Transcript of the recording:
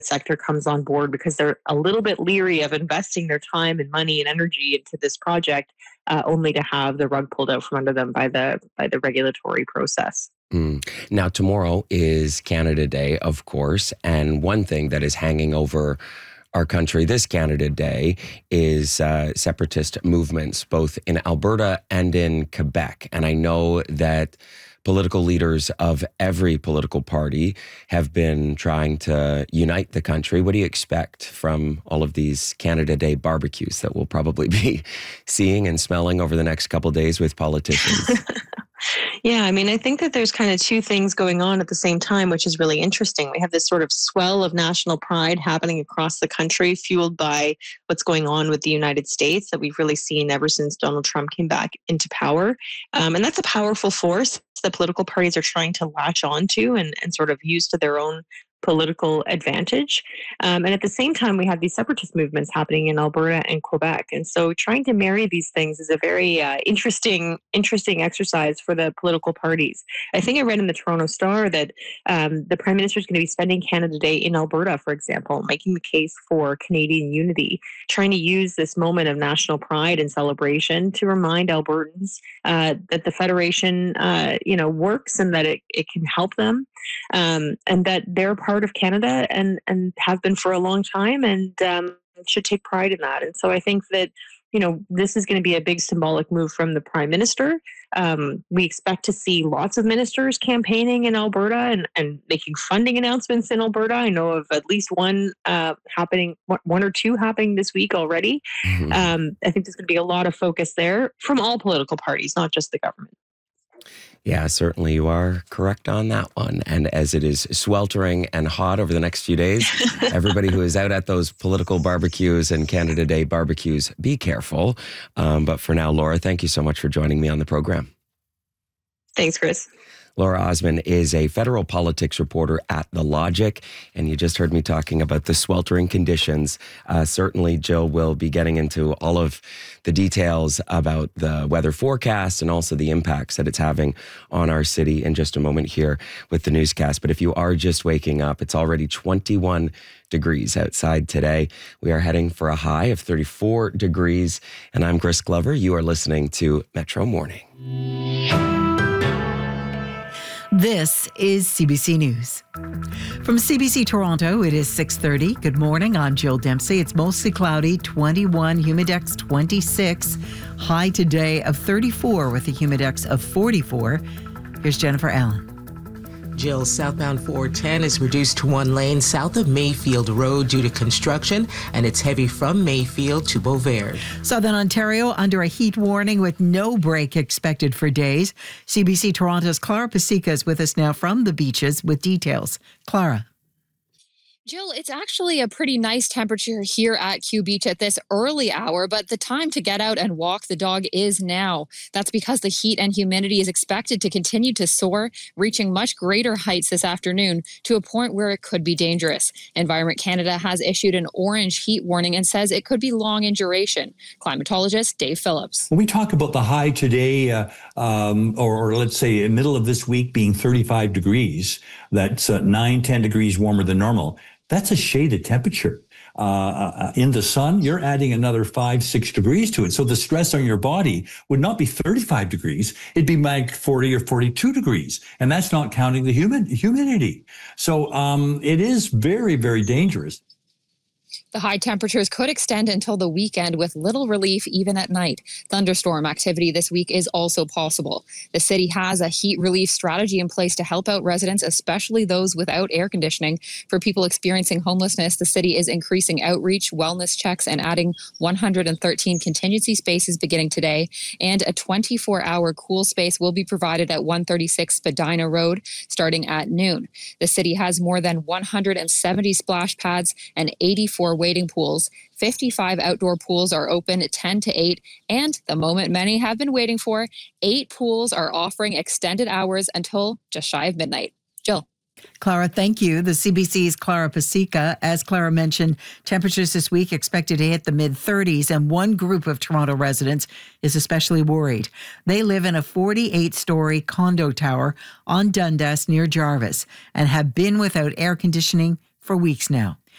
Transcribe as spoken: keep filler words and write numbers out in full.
sector comes on board because they're a little bit leery of investing their time and money and energy into this project, uh, only to have the rug pulled out from under them by the by the regulatory process. Mm. Now, tomorrow is Canada Day, of course, and one thing that is hanging over our country this Canada Day is uh, separatist movements, both in Alberta and in Quebec. And I know that political leaders of every political party have been trying to unite the country. What do you expect from all of these Canada Day barbecues that we'll probably be seeing and smelling over the next couple of days with politicians? Yeah, I mean, I think that there's kind of two things going on at the same time, which is really interesting. We have this sort of swell of national pride happening across the country, fueled by what's going on with the United States that we've really seen ever since Donald Trump came back into power. Um, and that's a powerful force that political parties are trying to latch onto and, and sort of use to their own political advantage. Um, and at the same time, we have these separatist movements happening in Alberta and Quebec. And so trying to marry these things is a very uh, interesting, interesting exercise for the political parties. I think I read in the Toronto Star that um, the Prime Minister is going to be spending Canada Day in Alberta, for example, making the case for Canadian unity, trying to use this moment of national pride and celebration to remind Albertans uh, that the Federation, uh, you know, works and that it, it can help them, um, and that they're part of Canada and, and have been for a long time, and um, should take pride in that. And so I think that, you know, this is going to be a big symbolic move from the Prime Minister. Um, we expect to see lots of ministers campaigning in Alberta and, and making funding announcements in Alberta. I know of at least one uh, happening, one or two happening this week already. Mm-hmm. Um, I think there's going to be a lot of focus there from all political parties, not just the government. Yeah, certainly you are correct on that one. And as it is sweltering and hot over the next few days, everybody who is out at those political barbecues and Canada Day barbecues, be careful. Um, but for now, Laura, thank you so much for joining me on the program. Thanks, Chris. Laura Osman is a federal politics reporter at The Logic, and you just heard me talking about the sweltering conditions. Uh, certainly, Jill will be getting into all of the details about the weather forecast and also the impacts that it's having on our city in just a moment here with the newscast. But if you are just waking up, it's already twenty-one degrees outside today. We are heading for a high of thirty-four degrees, and I'm Chris Glover. You are listening to Metro Morning. This is C B C News. From C B C Toronto, it is six thirty. Good morning, I'm Jill Dempsey. It's mostly cloudy, twenty-one, humidex twenty-six, high today of thirty-four with a humidex of forty-four. Here's Jennifer Allen. Jill, southbound four ten is reduced to one lane south of Mayfield Road due to construction, and it's heavy from Mayfield to Beauvais. Southern Ontario under a heat warning with no break expected for days. C B C Toronto's Clara Pasica is with us now from the beaches with details. Clara. Jill, it's actually a pretty nice temperature here at Q Beach at this early hour, but the time to get out and walk the dog is now. That's because the heat and humidity is expected to continue to soar, reaching much greater heights this afternoon to a point where it could be dangerous. Environment Canada has issued an orange heat warning and says it could be long in duration. Climatologist Dave Phillips. When we talk about the high today, uh, um, or, or let's say middle of this week being thirty-five degrees, that's uh, nine, ten degrees warmer than normal. That's a shaded temperature. Uh, uh, in the sun, you're adding another five, six degrees to it. So the stress on your body would not be thirty-five degrees. It'd be like forty or forty-two degrees. And that's not counting the humid, humidity. So um, it is very, very dangerous. The high temperatures could extend until the weekend with little relief even at night. Thunderstorm activity this week is also possible. The city has a heat relief strategy in place to help out residents, especially those without air conditioning. For people experiencing homelessness, the city is increasing outreach, wellness checks, and adding one hundred thirteen contingency spaces beginning today. And a twenty-four hour cool space will be provided at one thirty-six Spadina Road starting at noon. The city has more than one hundred seventy splash pads and eighty-four waiting pools. fifty-five outdoor pools are open ten to eight, and the moment many have been waiting for, eight pools are offering extended hours until just shy of midnight. Jill. Clara, thank you. The C B C's Clara Pasica. As Clara mentioned, temperatures this week expected to hit the mid-thirties, and one group of Toronto residents is especially worried. They live in a forty-eight story condo tower on Dundas near Jarvis and have been without air conditioning for weeks now.